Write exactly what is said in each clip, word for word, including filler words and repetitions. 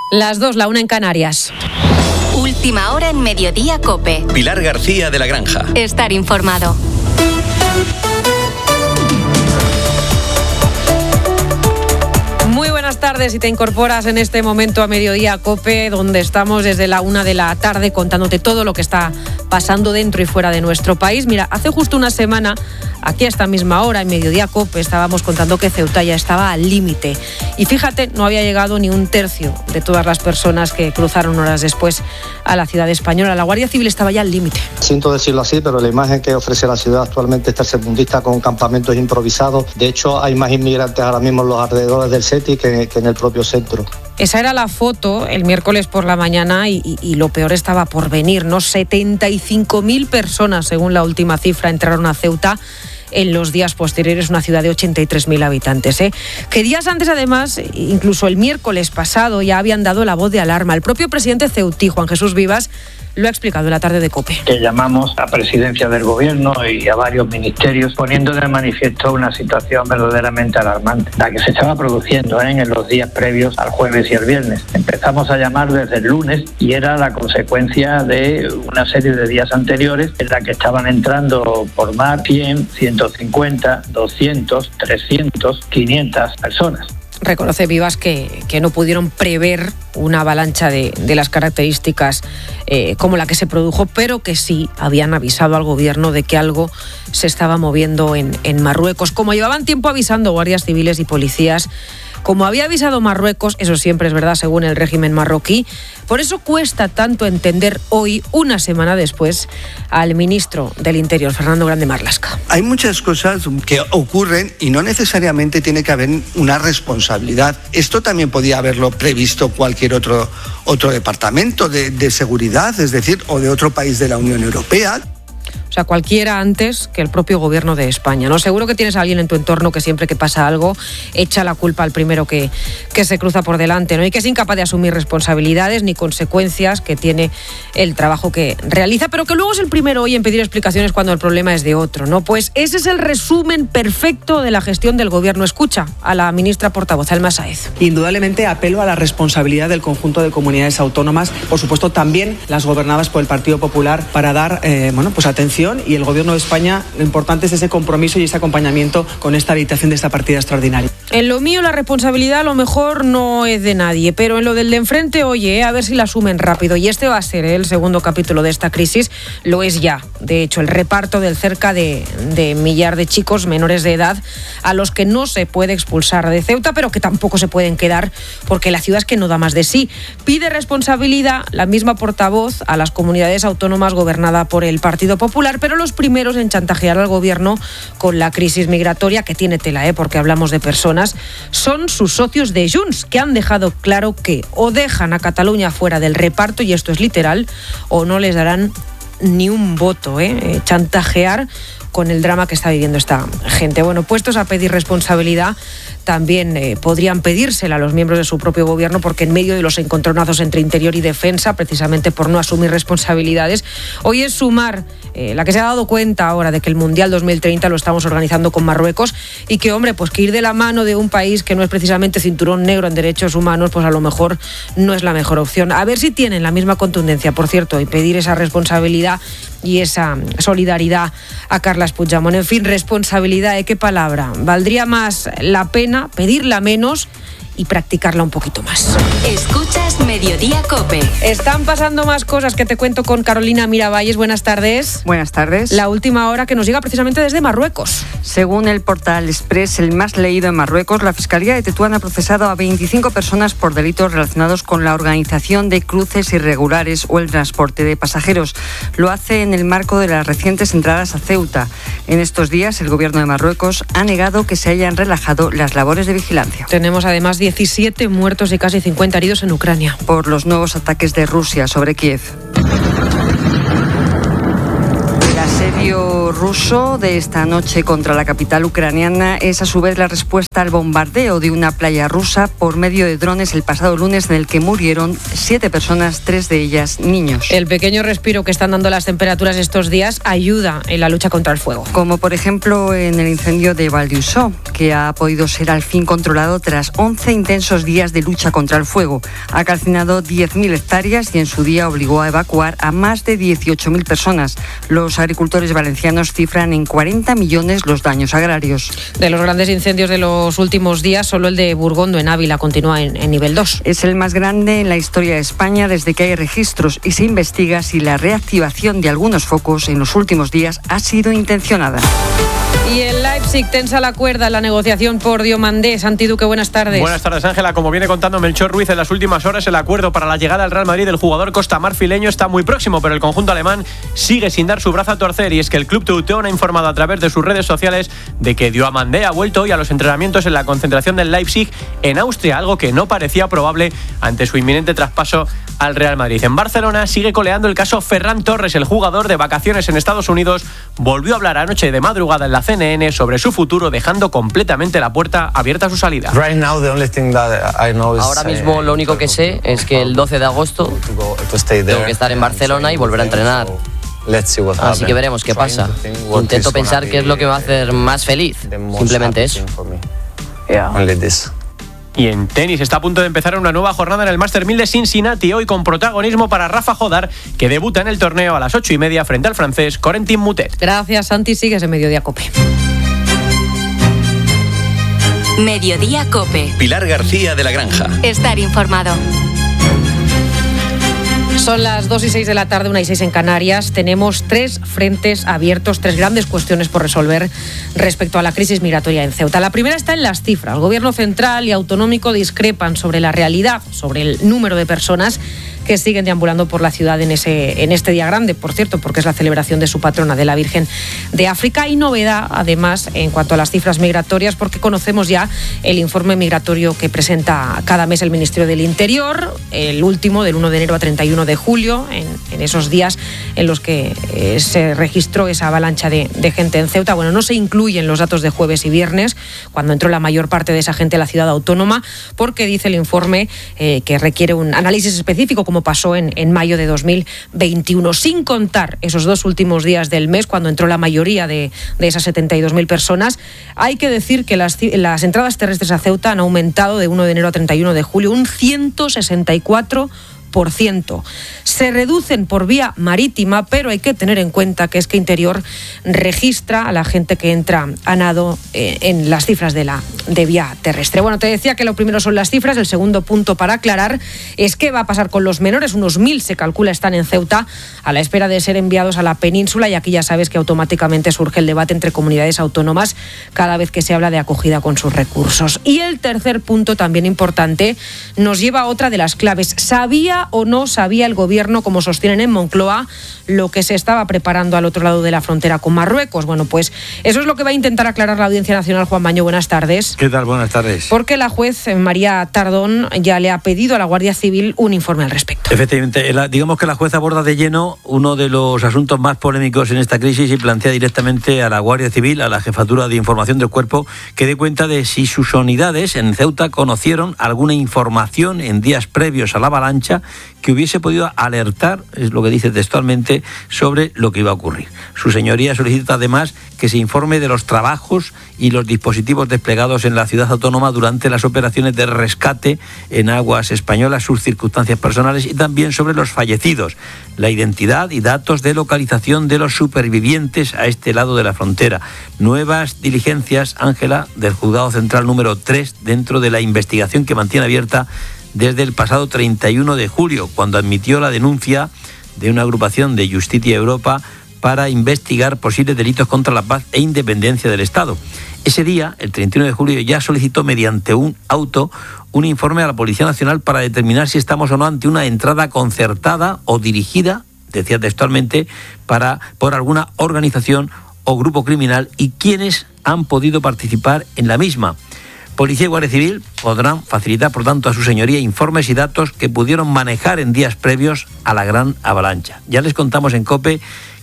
Las dos, la una en Canarias. Última hora en Mediodía COPE. Pilar García de la Granja. Estar informado. Muy buenas tardes, si te incorporas en este momento a Mediodía COPE, donde estamos desde la una de la tarde contándote todo lo que está pasando dentro y fuera de nuestro país. Mira, hace justo una semana, aquí a esta misma hora, en Mediodía COPE, estábamos contando que Ceuta ya estaba al límite. Y fíjate, no había llegado ni un tercio de todas las personas que cruzaron horas después a la ciudad española. La Guardia Civil estaba ya al límite. Siento decirlo así, pero la imagen que ofrece la ciudad actualmente está segundista con campamentos improvisados. De hecho, hay más inmigrantes ahora mismo en los alrededores del SETI que, que en el propio centro. Esa era la foto el miércoles por la mañana y, y, y lo peor estaba por venir, ¿no? setenta y cinco mil personas, según la última cifra, entraron a Ceuta en los días posteriores, una ciudad de ochenta y tres mil habitantes. ¿eh? Que días antes, además, incluso el miércoles pasado, ya habían dado la voz de alarma. El propio presidente ceutí, Juan Jesús Vivas, lo ha explicado en la tarde de COPE. Que llamamos a presidencia del gobierno y a varios ministerios poniendo de manifiesto una situación verdaderamente alarmante, la que se estaba produciendo ¿eh? en los días previos al jueves y el viernes. Empezamos a llamar desde el lunes y era la consecuencia de una serie de días anteriores en la que estaban entrando por mar cien, ciento cincuenta, doscientos, trescientos, quinientas personas. Reconoce Vivas que, que no pudieron prever una avalancha de, de las características eh, como la que se produjo, pero que sí habían avisado al gobierno de que algo se estaba moviendo en, en Marruecos. Como llevaban tiempo avisando guardias civiles y policías, como había avisado Marruecos, eso siempre es verdad según el régimen marroquí, por eso cuesta tanto entender hoy, una semana después, al ministro del Interior, Fernando Grande Marlaska. Hay muchas cosas que ocurren y no necesariamente tiene que haber una responsabilidad. Esto también podía haberlo previsto cualquier otro, otro departamento de, de seguridad, es decir, o de otro país de la Unión Europea. O sea, cualquiera antes que el propio gobierno de España, ¿no? Seguro que tienes a alguien en tu entorno que siempre que pasa algo echa la culpa al primero que, que se cruza por delante, ¿no? Y que es incapaz de asumir responsabilidades ni consecuencias que tiene el trabajo que realiza, pero que luego es el primero hoy en pedir explicaciones cuando el problema es de otro, ¿no? Pues ese es el resumen perfecto de la gestión del gobierno. Escucha a la ministra portavoz, Alma Sáez. Indudablemente apelo a la responsabilidad del conjunto de comunidades autónomas, por supuesto también las gobernadas por el Partido Popular, para dar, eh, bueno, pues atención. Y el Gobierno de España, lo importante es ese compromiso y ese acompañamiento con esta habilitación de esta partida extraordinaria. En lo mío la responsabilidad a lo mejor no es de nadie, pero en lo del de enfrente, oye, a ver si la asumen rápido. Y este va a ser ¿eh? el segundo capítulo de esta crisis, lo es ya. De hecho, el reparto del cerca de, de millar de chicos menores de edad a los que no se puede expulsar de Ceuta, pero que tampoco se pueden quedar porque la ciudad es que no da más de sí. Pide responsabilidad la misma portavoz a las comunidades autónomas gobernadas por el Partido Popular, pero los primeros en chantajear al gobierno con la crisis migratoria, que tiene tela, ¿eh? porque hablamos de personas, son sus socios de Junts, que han dejado claro que o dejan a Cataluña fuera del reparto, y esto es literal, o no les darán ni un voto. ¿eh? Eh, chantajear con el drama que está viviendo esta gente. Bueno, puestos a pedir responsabilidad, también eh, podrían pedírsela a los miembros de su propio gobierno, porque en medio de los encontronazos entre Interior y Defensa, precisamente por no asumir responsabilidades, hoy es Sumar eh, la que se ha dado cuenta ahora de que el Mundial dos mil treinta lo estamos organizando con Marruecos y que, hombre, pues que ir de la mano de un país que no es precisamente cinturón negro en derechos humanos, pues a lo mejor no es la mejor opción. A ver si tienen la misma contundencia, por cierto, y pedir esa responsabilidad y esa solidaridad a Carles Puigdemont. En fin, responsabilidad, ¿eh? ¿Qué palabra? Valdría más la pena pedirla menos y practicarla un poquito más. Escuchas Mediodía COPE. Están pasando más cosas que te cuento con Carolina Miravalles. Buenas tardes. Buenas tardes. La última hora que nos llega precisamente desde Marruecos. Según el portal Express, el más leído en Marruecos, la Fiscalía de Tetuán ha procesado a veinticinco personas por delitos relacionados con la organización de cruces irregulares o el transporte de pasajeros. Lo hace en el marco de las recientes entradas a Ceuta. En estos días, el gobierno de Marruecos ha negado que se hayan relajado las labores de vigilancia. Tenemos además diecisiete muertos y casi cincuenta heridos en Ucrania por los nuevos ataques de Rusia sobre Kiev. asedio ruso de esta noche contra la capital ucraniana es a su vez la respuesta al bombardeo de una playa rusa por medio de drones el pasado lunes, en el que murieron siete personas, tres de ellas niños. El pequeño respiro que están dando las temperaturas estos días ayuda en la lucha contra el fuego. Como por ejemplo en el incendio de Valdiusó, que ha podido ser al fin controlado tras once intensos días de lucha contra el fuego. Ha calcinado diez mil hectáreas y en su día obligó a evacuar a más de dieciocho mil personas. Los agricultores valencianos cifran en cuarenta millones los daños agrarios. De los grandes incendios de los últimos días, solo el de Burgondo en Ávila continúa en, en nivel dos. Es el más grande en la historia de España desde que hay registros y se investiga si la reactivación de algunos focos en los últimos días ha sido intencionada. Y el Leipzig tensa la cuerda en la negociación por Diomandé. Santi Duque, buenas tardes. Buenas tardes, Ángela. Como viene contando Melchor Ruiz en las últimas horas, el acuerdo para la llegada al Real Madrid del jugador costamarfileño está muy próximo, pero el conjunto alemán sigue sin dar su brazo a torcer, y es que el club teutón ha informado a través de sus redes sociales de que Diomandé ha vuelto hoy a los entrenamientos en la concentración del Leipzig en Austria, algo que no parecía probable ante su inminente traspaso al Real Madrid. En Barcelona sigue coleando el caso Ferran Torres. El jugador, de vacaciones en Estados Unidos, volvió a hablar anoche de madrugada en la C N N sobre su futuro, dejando completamente la puerta abierta a su salida. Ahora mismo lo único que sé es que el doce de agosto tengo que estar en Barcelona y volver a entrenar. Así que veremos qué pasa. Intento pensar qué es lo que me va a hacer más feliz. Simplemente eso. Y en tenis está a punto de empezar una nueva jornada en el Master mil de Cincinnati, hoy con protagonismo para Rafa Jodar, que debuta en el torneo a las ocho y media frente al francés Corentin Moutet. Gracias, Santi. Sigues en Mediodía Cope. Mediodía Cope. Pilar García de la Granja. Estar informado. Son las dos y seis de la tarde, una y seis en Canarias. Tenemos tres frentes abiertos, tres grandes cuestiones por resolver respecto a la crisis migratoria en Ceuta. La primera está en las cifras. El gobierno central y autonómico discrepan sobre la realidad, sobre el número de personas que siguen deambulando por la ciudad en ese en este día grande, por cierto, porque es la celebración de su patrona, de la Virgen de África. Y novedad, además, en cuanto a las cifras migratorias, porque conocemos ya el informe migratorio que presenta cada mes el Ministerio del Interior, el último del uno de enero a treinta y uno de julio, en, en esos días en los que eh, se registró esa avalancha de, de gente en Ceuta. Bueno, no se incluyen los datos de jueves y viernes, cuando entró la mayor parte de esa gente a la ciudad autónoma, porque dice el informe eh, que requiere un análisis específico, como pasó en, en mayo de dos mil veintiuno, sin contar esos dos últimos días del mes, cuando entró la mayoría de, de esas setenta y dos mil personas. Hay que decir que las, las entradas terrestres a Ceuta han aumentado de uno de enero a treinta y uno de julio un ciento sesenta y cuatro por ciento. Se reducen por vía marítima, pero hay que tener en cuenta que es que Interior registra a la gente que entra a nado eh, en las cifras de la de vía terrestre. Bueno, te decía que lo primero son las cifras. El segundo punto para aclarar es qué va a pasar con los menores. Unos mil se calcula están en Ceuta a la espera de ser enviados a la península, y aquí ya sabes que automáticamente surge el debate entre comunidades autónomas cada vez que se habla de acogida con sus recursos. Y el tercer punto, también importante, nos lleva a otra de las claves. ¿Sabía o no sabía el gobierno, como sostienen en Moncloa, lo que se estaba preparando al otro lado de la frontera con Marruecos? Bueno, pues eso es lo que va a intentar aclarar la Audiencia Nacional. Juan Baño, buenas tardes. ¿Qué tal? Buenas tardes. Porque la juez María Tardón ya le ha pedido a la Guardia Civil un informe al respecto. Efectivamente, la, digamos que la juez aborda de lleno uno de los asuntos más polémicos en esta crisis y plantea directamente a la Guardia Civil, a la Jefatura de Información del Cuerpo, que dé cuenta de si sus unidades en Ceuta conocieron alguna información en días previos a la avalancha que hubiese podido alertar, es lo que dice textualmente, sobre lo que iba a ocurrir. Su señoría solicita además que se informe de los trabajos y los dispositivos desplegados en la ciudad autónoma durante las operaciones de rescate en aguas españolas, sus circunstancias personales, y también sobre los fallecidos, la identidad y datos de localización de los supervivientes a este lado de la frontera. Nuevas diligencias, Ángela, del Juzgado Central número tres, dentro de la investigación que mantiene abierta desde el pasado treinta y uno de julio, cuando admitió la denuncia de una agrupación de Justicia Europa para investigar posibles delitos contra la paz e independencia del Estado. Ese día, el treinta y uno de julio, ya solicitó mediante un auto un informe a la Policía Nacional para determinar si estamos o no ante una entrada concertada o dirigida, decía textualmente, para, por alguna organización o grupo criminal, y quiénes han podido participar en la misma. Policía y Guardia Civil podrán facilitar, por tanto, a su señoría informes y datos que pudieron manejar en días previos a la gran avalancha. Ya les contamos en COPE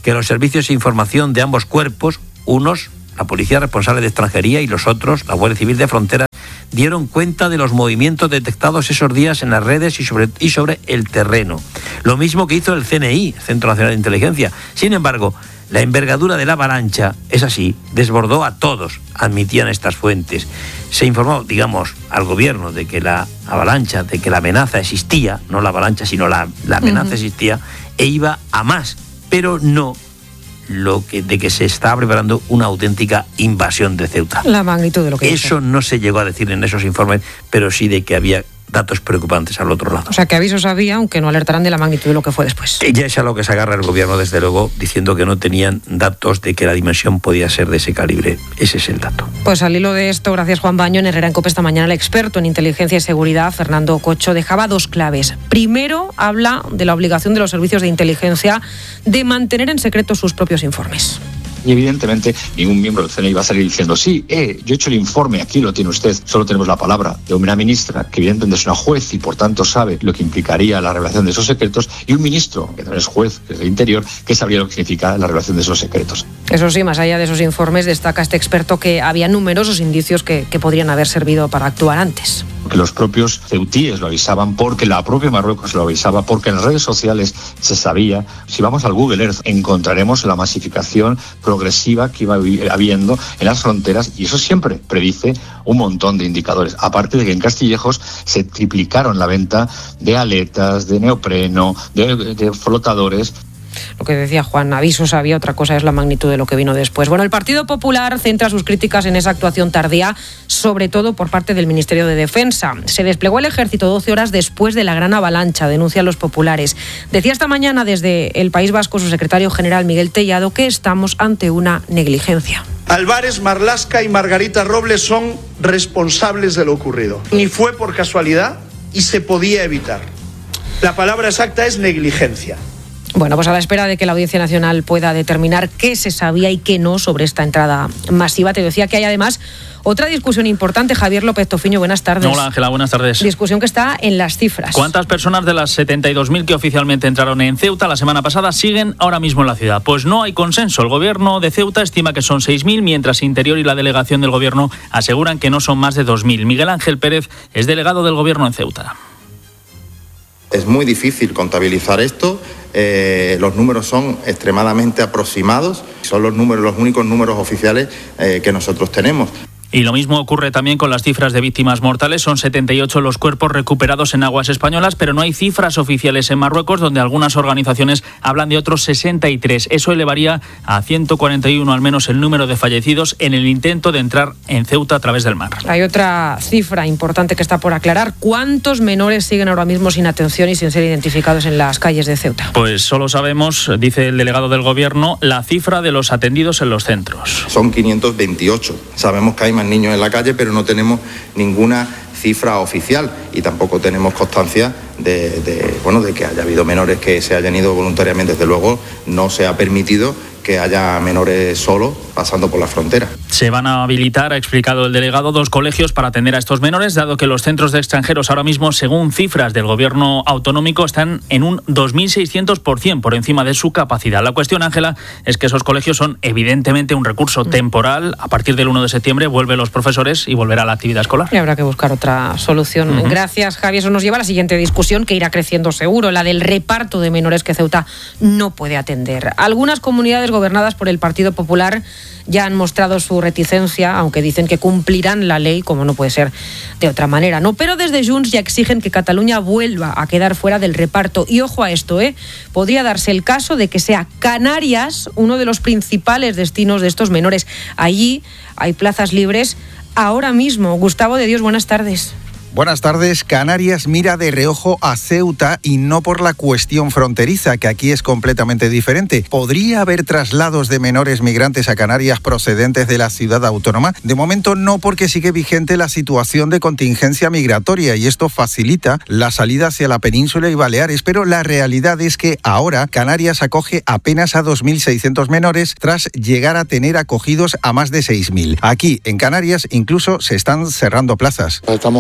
que los servicios de información de ambos cuerpos, unos, la policía responsable de extranjería, y los otros, la Guardia Civil de Fronteras, dieron cuenta de los movimientos detectados esos días en las redes y sobre, y sobre el terreno. Lo mismo que hizo el C N I, Centro Nacional de Inteligencia. Sin embargo, la envergadura de la avalancha, es así, desbordó a todos, admitían estas fuentes. Se informó, digamos, al gobierno de que la avalancha, de que la amenaza existía, no la avalancha, sino la, la amenaza uh-huh. existía, e iba a más, pero no lo que de que se está preparando una auténtica invasión de Ceuta. La magnitud de lo que Eso dice. No se llegó a decir en esos informes, pero sí de que había datos preocupantes al otro lado. O sea, que avisos había, aunque no alertarán de la magnitud de lo que fue después. Ya es a lo que se agarra el gobierno, desde luego, diciendo que no tenían datos de que la dimensión podía ser de ese calibre. Ese es el dato. Pues al hilo de esto, gracias Juan Baño, en Herrera en COPE esta mañana el experto en inteligencia y seguridad, Fernando Cocho, dejaba dos claves. Primero, habla de la obligación de los servicios de inteligencia de mantener en secreto sus propios informes. Y evidentemente ningún miembro del C N I va a salir diciendo sí, eh, yo he hecho el informe, aquí lo tiene usted. Solo tenemos la palabra de una ministra que evidentemente es una juez y por tanto sabe lo que implicaría la revelación de esos secretos, y un ministro que también es juez, que es del Interior, que sabría lo que significa la revelación de esos secretos. Eso sí, más allá de esos informes, destaca este experto que había numerosos indicios que, que podrían haber servido para actuar antes. Que los propios ceutíes lo avisaban, porque la propia Marruecos lo avisaba, porque en las redes sociales se sabía. Si vamos al Google Earth encontraremos la masificación progresiva que iba habiendo en las fronteras, y eso siempre predice un montón de indicadores. Aparte de que en Castillejos se triplicaron la venta de aletas, de neopreno, de, de flotadores. Lo que decía Juan, avisos había, otra cosa es la magnitud de lo que vino después. Bueno, el Partido Popular centra sus críticas en esa actuación tardía, sobre todo por parte del Ministerio de Defensa. Se desplegó el ejército doce horas después de la gran avalancha, denuncian los populares. Decía esta mañana desde el País Vasco su secretario general Miguel Tellado que estamos ante una negligencia. Álvarez, Marlaska y Margarita Robles son responsables de lo ocurrido. Ni fue por casualidad y se podía evitar. La palabra exacta es negligencia. Bueno, pues a la espera de que la Audiencia Nacional pueda determinar qué se sabía y qué no sobre esta entrada masiva. Te decía que hay además otra discusión importante. Javier López Tofiño, buenas tardes. Hola Ángela, buenas tardes. Discusión que está en las cifras. ¿Cuántas personas de las setenta y dos mil que oficialmente entraron en Ceuta la semana pasada siguen ahora mismo en la ciudad? Pues no hay consenso. El gobierno de Ceuta estima que son seis mil, mientras Interior y la delegación del gobierno aseguran que no son más de dos mil. Miguel Ángel Pérez es delegado del gobierno en Ceuta. Es muy difícil contabilizar esto, eh, los números son extremadamente aproximados, son los números, los únicos números oficiales eh, que nosotros tenemos. Y lo mismo ocurre también con las cifras de víctimas mortales. Son setenta y ocho los cuerpos recuperados en aguas españolas, pero no hay cifras oficiales en Marruecos, donde algunas organizaciones hablan de otros sesenta y tres. Eso elevaría a ciento cuarenta y uno al menos el número de fallecidos en el intento de entrar en Ceuta a través del mar. Hay otra cifra importante que está por aclarar. ¿Cuántos menores siguen ahora mismo sin atención y sin ser identificados en las calles de Ceuta? Pues solo sabemos, dice el delegado del gobierno, la cifra de los atendidos en los centros. Son quinientos veintiocho. Sabemos que hay más niños en la calle, pero no tenemos ninguna cifra oficial y tampoco tenemos constancia de, de, bueno, de que haya habido menores que se hayan ido voluntariamente. Desde luego no se ha permitido que haya menores solos pasando por la frontera. Se van a habilitar, ha explicado el delegado, dos colegios para atender a estos menores, dado que los centros de extranjeros ahora mismo, según cifras del gobierno autonómico, están en un dos mil seiscientos por ciento por encima de su capacidad. La cuestión, Ángela, es que esos colegios son evidentemente un recurso temporal. A partir del uno de septiembre vuelven los profesores y volverá la actividad escolar. Y habrá que buscar otra solución. Uh-huh. Gracias, Javi. Eso nos lleva a la siguiente discusión, que irá creciendo seguro, la del reparto de menores que Ceuta no puede atender. Algunas comunidades gobernadas por el Partido Popular ya han mostrado su reticencia, aunque dicen que cumplirán la ley, como no puede ser de otra manera, ¿no? Pero desde Junts ya exigen que Cataluña vuelva a quedar fuera del reparto. Y ojo a esto, ¿eh? Podría darse el caso de que sea Canarias uno de los principales destinos de estos menores. Allí hay plazas libres ahora mismo. Gustavo de Dios, buenas tardes. Buenas tardes. Canarias mira de reojo a Ceuta y no por la cuestión fronteriza, que aquí es completamente diferente. ¿Podría haber traslados de menores migrantes a Canarias procedentes de la ciudad autónoma? De momento no, porque sigue vigente la situación de contingencia migratoria y esto facilita la salida hacia la península y Baleares, pero la realidad es que ahora Canarias acoge apenas a dos mil seiscientos menores tras llegar a tener acogidos a más de seis mil. Aquí, en Canarias, incluso se están cerrando plazas. Estamos pudiendo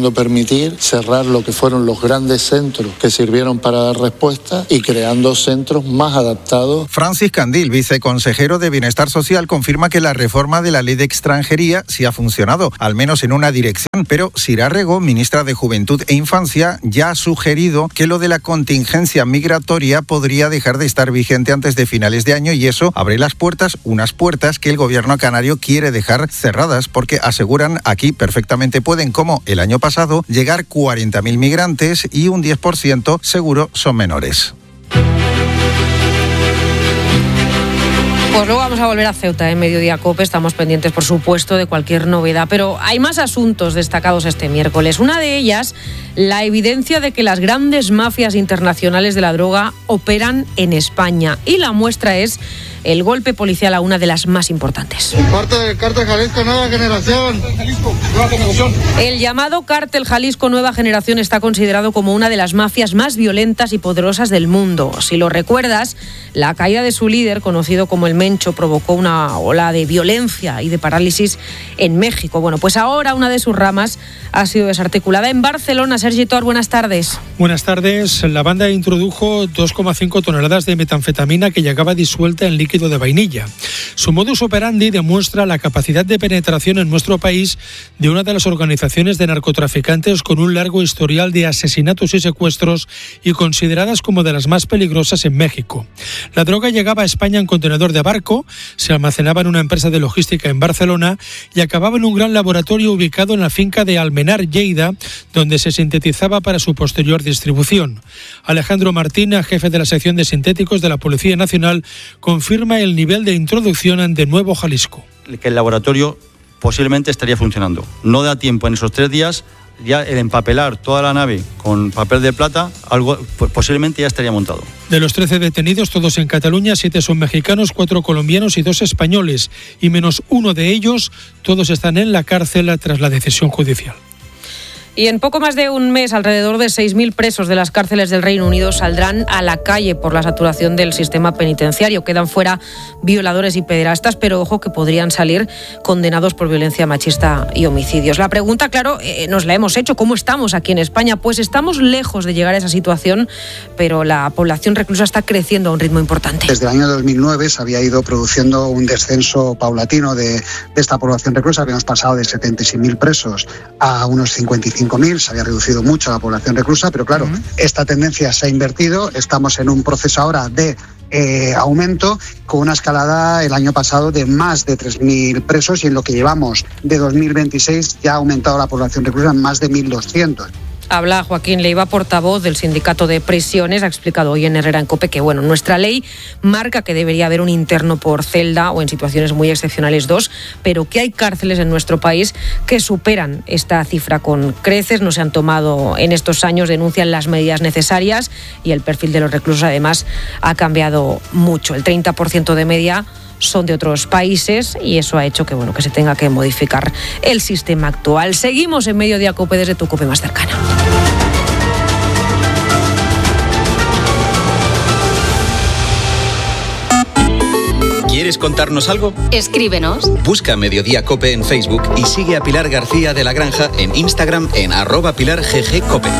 pudiendo permitir cerrar lo que fueron los grandes centros que sirvieron para dar respuesta y creando centros más adaptados. Francis Candil, viceconsejero de Bienestar Social, confirma que la reforma de la ley de extranjería sí ha funcionado, al menos en una dirección, pero Sira Rego, ministra de Juventud e Infancia, ya ha sugerido que lo de la contingencia migratoria podría dejar de estar vigente antes de finales de año y eso abre las puertas, unas puertas que el gobierno canario quiere dejar cerradas porque aseguran aquí perfectamente pueden, como el año pasado, llegar cuarenta mil migrantes y un diez por ciento seguro son menores. Pues luego vamos a volver a Ceuta en Mediodía COPE. Estamos pendientes, por supuesto, de cualquier novedad. Pero hay más asuntos destacados este miércoles. Una de ellas, la evidencia de que las grandes mafias internacionales de la droga operan en España. Y la muestra es el golpe policial a una de las más importantes. Parte del Cártel Jalisco Nueva Generación. El llamado Cártel Jalisco Nueva Generación está considerado como una de las mafias más violentas y poderosas del mundo. Si lo recuerdas, la caída de su líder, conocido como el Mencho, provocó una ola de violencia y de parálisis en México. Bueno, pues ahora una de sus ramas ha sido desarticulada en Barcelona. Sergi Tor, buenas tardes. Buenas tardes. La banda introdujo dos coma cinco toneladas de metanfetamina que llegaba disuelta en líquido de vainilla. Su modus operandi demuestra la capacidad de penetración en nuestro país de una de las organizaciones de narcotraficantes con un largo historial de asesinatos y secuestros y consideradas como de las más peligrosas en México. La droga llegaba a España en contenedor de barco, se almacenaba en una empresa de logística en Barcelona y acababa en un gran laboratorio ubicado en la finca de Almenar, Lleida, donde se sintetizaba para su posterior distribución. Alejandro Martín, jefe de la sección de sintéticos de la Policía Nacional, confirma el nivel de introducción de Nuevo Jalisco. Que el laboratorio posiblemente estaría funcionando. No da tiempo en esos tres días, ya el empapelar toda la nave con papel de plata, algo pues posiblemente ya estaría montado. De los trece detenidos, todos en Cataluña, siete son mexicanos, cuatro colombianos y dos españoles, y menos uno de ellos, todos están en la cárcel tras la decisión judicial. Y en poco más de un mes, alrededor de seis mil presos de las cárceles del Reino Unido saldrán a la calle por la saturación del sistema penitenciario. Quedan fuera violadores y pederastas, pero ojo que podrían salir condenados por violencia machista y homicidios. La pregunta, claro, eh, nos la hemos hecho. ¿Cómo estamos aquí en España? Pues estamos lejos de llegar a esa situación, pero la población reclusa está creciendo a un ritmo importante. Desde el año dos mil nueve se había ido produciendo un descenso paulatino de, de esta población reclusa. Habíamos pasado de setenta y seis mil presos a unos cincuenta y cinco mil, se había reducido mucho la población reclusa, pero claro, uh-huh. esta tendencia se ha invertido, estamos en un proceso ahora de eh, aumento con una escalada el año pasado de más de tres mil presos y en lo que llevamos de dos mil veintiséis ya ha aumentado la población reclusa en más de mil doscientos. Habla Joaquín Leiva, portavoz del Sindicato de Prisiones. Ha explicado hoy en Herrera en COPE que, bueno, nuestra ley marca que debería haber un interno por celda o en situaciones muy excepcionales dos, pero que hay cárceles en nuestro país que superan esta cifra con creces. No se han tomado en estos años, denuncian las medidas necesarias y el perfil de los reclusos además ha cambiado mucho. El treinta por ciento de media son de otros países y eso ha hecho que, bueno, que se tenga que modificar el sistema actual. Seguimos en Mediodía COPE desde tu COPE más cercana. ¿Quieres contarnos algo? Escríbenos. Busca Mediodía COPE en Facebook y sigue a Pilar García de la Granja en Instagram en arroba Pilar G G COPE.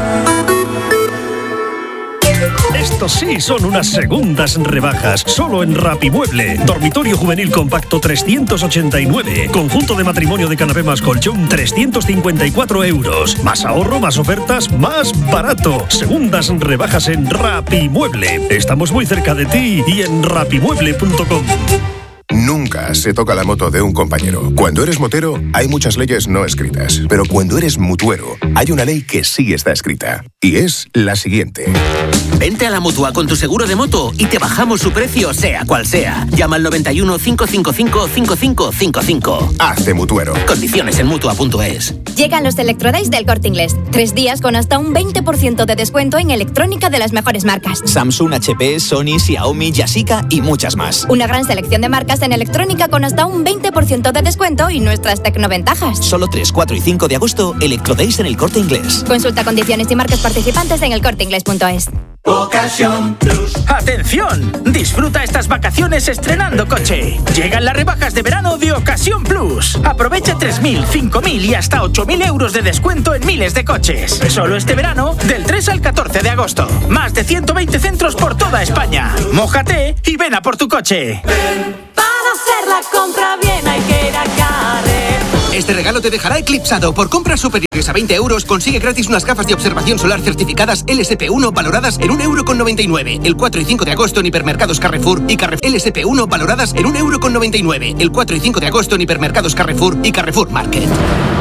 Estos sí son unas segundas rebajas, solo en Rapimueble. Dormitorio juvenil compacto trescientos ochenta y nueve. Conjunto de matrimonio de canapé más colchón trescientos cincuenta y cuatro euros. Más ahorro, más ofertas, más barato. Segundas rebajas en Rapimueble. Estamos muy cerca de ti y en rapimueble punto com. Nunca se toca la moto de un compañero. Cuando eres motero, hay muchas leyes no escritas. Pero cuando eres mutuero, hay una ley que sí está escrita. Y es la siguiente. Vente a la Mutua con tu seguro de moto y te bajamos su precio, sea cual sea. Llama al noventa y uno, cinco cinco cinco, cinco cinco cinco cinco. Hazte mutuero. Condiciones en mutua punto es. Llegan los Electrodays del Corte Inglés. Tres días con hasta un veinte por ciento de descuento en electrónica de las mejores marcas. Samsung, H P, Sony, Xiaomi, Yashica y muchas más. Una gran selección de marcas en electrónica con hasta un veinte por ciento de descuento y nuestras tecnoventajas. Solo tres, cuatro y cinco de agosto, Electrodays en el Corte Inglés. Consulta condiciones y marcas participantes en el corte inglés punto es. Ocasión Plus. ¡Atención! Disfruta estas vacaciones estrenando coche. Llegan las rebajas de verano de Ocasión Plus. Aprovecha tres mil, cinco mil y hasta ocho mil euros de descuento en miles de coches. Solo este verano, del tres al catorce de agosto. Más de ciento veinte centros por toda España. Mójate y ven a por tu coche. Ven. Para hacer la compra bien hay que ir a Carrefour. Este regalo te dejará eclipsado. Por compras superiores a veinte euros, consigue gratis unas gafas de observación solar certificadas L S P uno valoradas en un euro con noventa y nueve. El cuatro y cinco de agosto en hipermercados Carrefour y Carrefour L S P uno valoradas en un euro con noventa y nueve. El cuatro y cinco de agosto en hipermercados Carrefour y Carrefour Market.